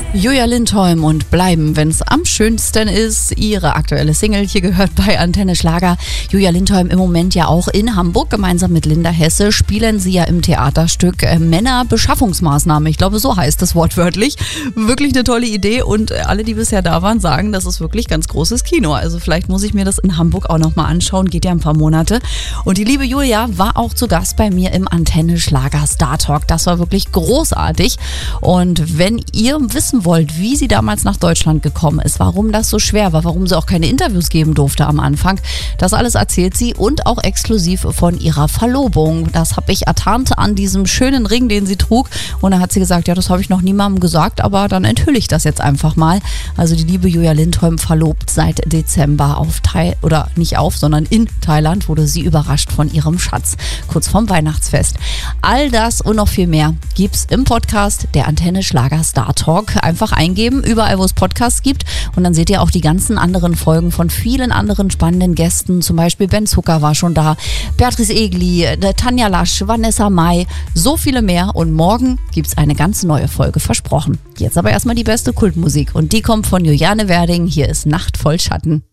Julia Lindholm und Bleiben, wenn's am schönsten ist. Ihre aktuelle Single hier gehört bei Antenne Schlager. Julia Lindholm im Moment ja auch in Hamburg. Gemeinsam mit Linda Hesse spielen sie ja im Theaterstück Männerbeschaffungsmaßnahme. Ich glaube, so heißt es wortwörtlich. Wirklich eine tolle Idee und alle, die bisher da waren, sagen, das ist wirklich ganz großes Kino. Also vielleicht muss ich mir das in Hamburg auch nochmal anschauen. Geht ja ein paar Monate. Und die liebe Julia war auch zu Gast bei mir im Antenne Schlager Star Talk. Das war wirklich großartig. Und wenn ihr wissen wollt, wie sie damals nach Deutschland gekommen ist, warum das so schwer war, warum sie auch keine Interviews geben durfte am Anfang, das alles erzählt sie und auch exklusiv von ihrer Verlobung. Das habe ich ertarnt an diesem schönen Ring, den sie trug. Und da hat sie gesagt, ja, das habe ich noch niemandem gesagt, aber dann enthülle ich das jetzt einfach mal. Also die liebe Julia Lindholm verlobt seit Dezember sondern in Thailand wurde sie überrascht von ihrem Schatz, kurz vorm Weihnachtsfest. All das und noch viel mehr gibt's im Podcast der Antenne Schlager Star Talk. Einfach eingeben, überall wo es Podcasts gibt und dann seht ihr auch die ganzen anderen Folgen von vielen anderen spannenden Gästen. Zum Beispiel Ben Zucker war schon da, Beatrice Egli, Tanja Lasch, Vanessa Mai, so viele mehr und morgen gibt's eine ganz neue Folge, versprochen. Jetzt aber erstmal die beste Kultmusik und die kommt von Juliane Werding. Hier ist Nacht voll Schatten.